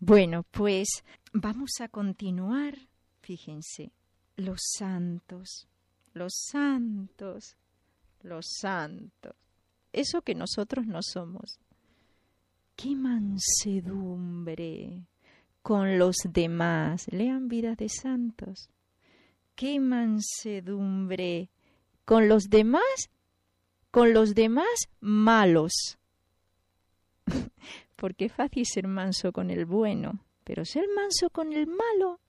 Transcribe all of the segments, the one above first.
Bueno, pues vamos a continuar. Fíjense, los santos, los santos, los santos. Eso que nosotros no somos. ¡Qué mansedumbre con los demás! Lean Vidas de Santos. ¡Qué mansedumbre con los demás malos! Porque es fácil ser manso con el bueno, pero ser manso con el malo.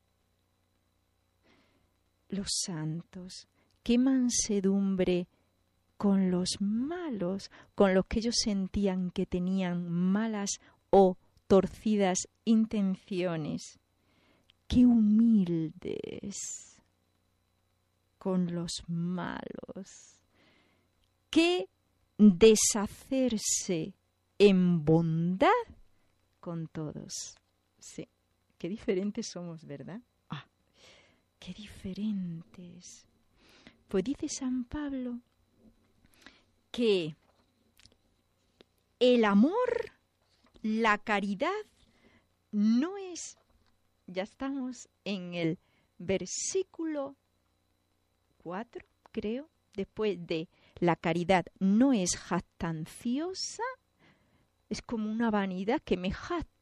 Los santos, qué mansedumbre con los malos, con los que ellos sentían que tenían malas o torcidas intenciones. Qué humildes con los malos. Qué deshacerse en bondad con todos. Sí, qué diferentes somos, ¿verdad? ¡Ah! ¡Qué diferentes! Pues dice San Pablo que el amor, la caridad, no es... Ya estamos en el versículo 4, creo, después de la caridad no es jactanciosa, es como una vanidad que me jacto